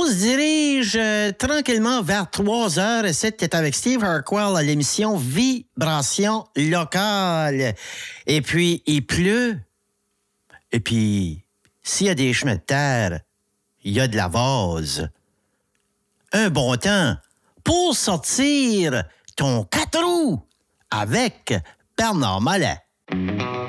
se dirige tranquillement vers 3 heures. Et c'est avec Steve Harquell à l'émission Vibration locale. Et puis, il pleut. Et puis, s'il y a des chemins de terre, il y a de la vase. Un bon temps pour sortir ton 4 roues avec Bernard Mallet.